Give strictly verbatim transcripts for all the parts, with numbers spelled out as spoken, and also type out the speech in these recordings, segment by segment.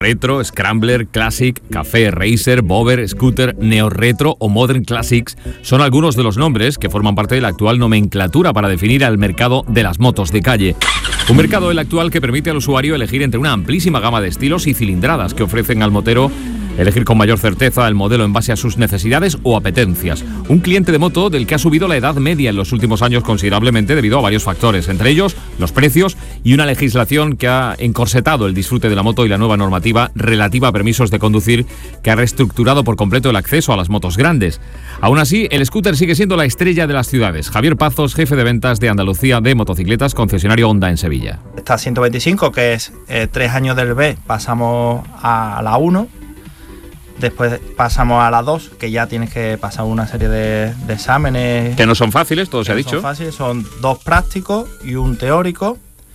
Retro, Scrambler, Classic, Café, Racer, Bober, Scooter, Neo Retro o Modern Classics son algunos de los nombres que forman parte de la actual nomenclatura para definir al mercado de las motos de calle. Un mercado el actual que permite al usuario elegir entre una amplísima gama de estilos y cilindradas que ofrecen al motero elegir con mayor certeza el modelo en base a sus necesidades o apetencias. Un cliente de moto del que ha subido la edad media en los últimos años considerablemente debido a varios factores, entre ellos los precios y una legislación que ha encorsetado el disfrute de la moto y la nueva normativa relativa a permisos de conducir que ha reestructurado por completo el acceso a las motos grandes. Aún así, el scooter sigue siendo la estrella de las ciudades. Javier Pazos, jefe de ventas de Andalucía de Motocicletas, concesionario Honda en Sevilla. Está ciento veinticinco, que es eh, tres años del B, pasamos a la uno. Después pasamos a la dos, que ya tienes que pasar una serie de, de exámenes. Que no son fáciles, todo se ha dicho. Son fáciles, son dos prácticos y un teórico.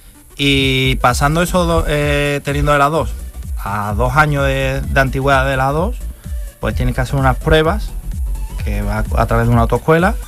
Y pasando eso, eh, teniendo de la dos a dos años de, de antigüedad de la dos, pues tienes que hacer unas pruebas que va a través de una autoescuela.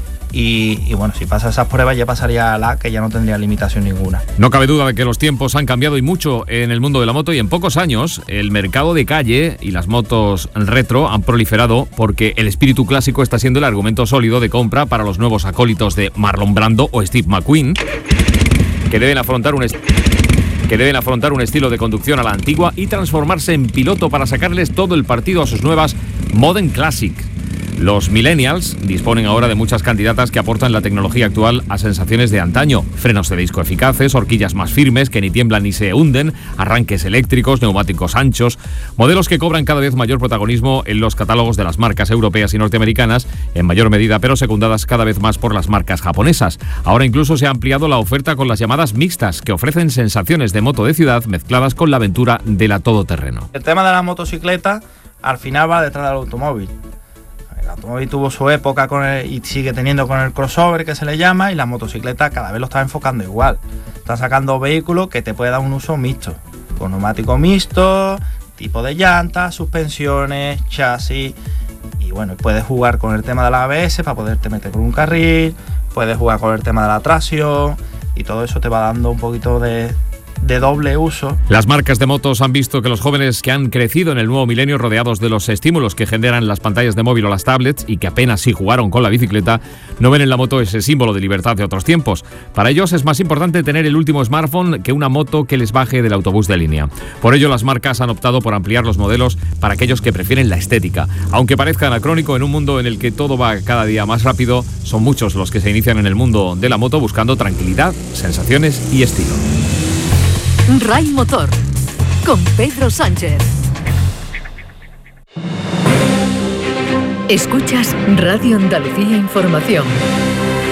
Y, y bueno, si pasas esas pruebas ya pasaría a la que ya no tendría limitación ninguna. No cabe duda de que los tiempos han cambiado y mucho en el mundo de la moto, y en pocos años el mercado de calle y las motos retro han proliferado porque el espíritu clásico está siendo el argumento sólido de compra para los nuevos acólitos de Marlon Brando o Steve McQueen, que deben afrontar un est- que deben afrontar un estilo de conducción a la antigua y transformarse en piloto para sacarles todo el partido a sus nuevas Modern Classic. Los millennials disponen ahora de muchas candidatas que aportan la tecnología actual a sensaciones de antaño. Frenos de disco eficaces, horquillas más firmes que ni tiemblan ni se hunden, arranques eléctricos, neumáticos anchos, modelos que cobran cada vez mayor protagonismo en los catálogos de las marcas europeas y norteamericanas, en mayor medida, pero secundadas cada vez más por las marcas japonesas. Ahora incluso se ha ampliado la oferta con las llamadas mixtas, que ofrecen sensaciones de moto de ciudad mezcladas con la aventura de la todoterreno. El tema de la motocicleta al final va detrás del automóvil. El automóvil tuvo su época con el, y sigue teniendo con el crossover, que se le llama, y la motocicleta cada vez lo está enfocando igual. Está sacando vehículos que te puede dar un uso mixto, con neumático mixto, tipo de llantas, suspensiones, chasis, y bueno, puedes jugar con el tema de la A B S para poderte meter por un carril, puedes jugar con el tema de la tracción, y todo eso te va dando un poquito de... de doble uso. Las marcas de motos han visto que los jóvenes que han crecido en el nuevo milenio rodeados de los estímulos que generan las pantallas de móvil o las tablets y que apenas sí jugaron con la bicicleta, no ven en la moto ese símbolo de libertad de otros tiempos. Para ellos es más importante tener el último smartphone que una moto que les baje del autobús de línea. Por ello las marcas han optado por ampliar los modelos para aquellos que prefieren la estética. Aunque parezca anacrónico en un mundo en el que todo va cada día más rápido, son muchos los que se inician en el mundo de la moto buscando tranquilidad, sensaciones y estilo. Ray Motor, con Pedro Sánchez. Escuchas Radio Andalucía Información.